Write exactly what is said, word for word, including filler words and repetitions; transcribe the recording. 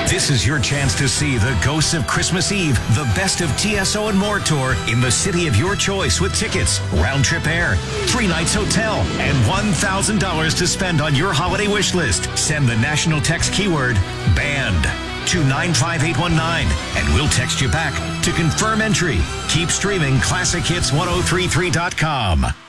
This is your chance to see the Ghosts of Christmas Eve, the Best of T S O and More tour in the city of your choice with tickets, round-trip air, three nights hotel, and one thousand dollars to spend on your holiday wish list. Send the national text keyword BAND to nine five eight one nine, and we'll text you back to confirm entry. Keep streaming classic hits ten thirty-three dot com.